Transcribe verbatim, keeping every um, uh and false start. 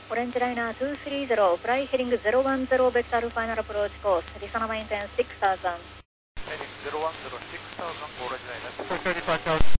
オレンジライナーツースリーゼロ、フライヘリングゼロワンゼロベクタルファイナルアプローチコース、リソナメインテンシックスサウザンド。 Heading zero one zero six thousand, orange liner.